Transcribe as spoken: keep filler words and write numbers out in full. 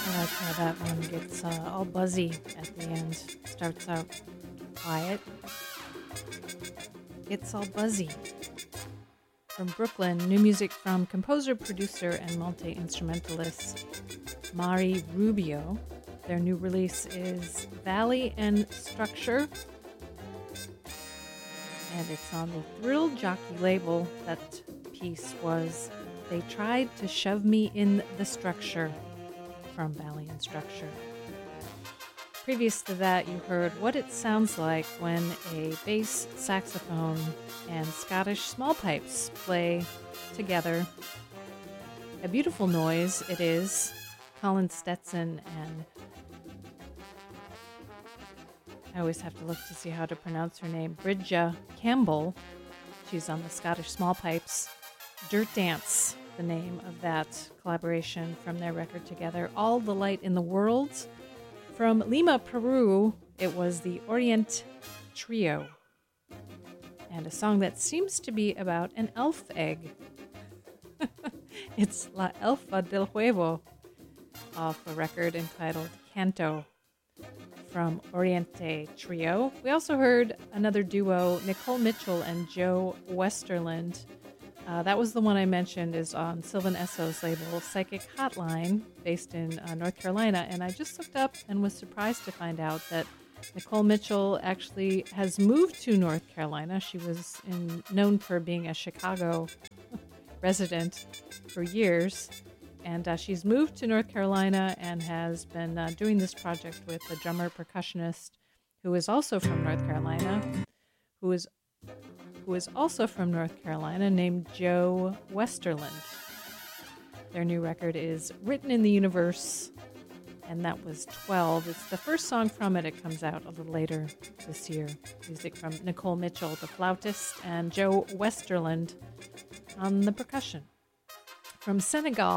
I like how that one gets uh, all buzzy at the end. Starts out quiet, gets all buzzy. From Brooklyn, new music from composer, producer, and multi-instrumentalist Mari Rubio. Their new release is Valley and Structure, and it's on the Thrill Jockey label. That piece was They Tried to Shove Me in the Structure from Valley and Structure. Previous to that, you heard what it sounds like when a bass, saxophone, and Scottish small pipes play together. A beautiful noise it is. Colin Stetson and I always have to look to see how to pronounce her name. Bridget Campbell. She's on the Scottish small pipes. Dirt Dance, the name of that collaboration from their record together. All the Light in the World. From Lima, Peru, it was the Orient Trio. And a song that seems to be about an elf egg. It's La Elfa del Huevo, off a record entitled Canto from Oriente Trio. We also heard another duo, Nicole Mitchell and Joe Westerland. Uh, that was the one I mentioned, is on Sylvan Esso's label, Psychic Hotline, based in uh, North Carolina. And I just looked up and was surprised to find out that Nicole Mitchell actually has moved to North Carolina. She was in, known for being a Chicago resident for years. And uh, she's moved to North Carolina and has been uh, doing this project with a drummer percussionist who is also from North Carolina, who is who is also from North Carolina, named Joe Westerland. Their new record is Written in the Universe, and that was twelve. It's the first song from it. It comes out a little later this year. Music from Nicole Mitchell, the flautist, and Joe Westerland on the percussion. From Senegal,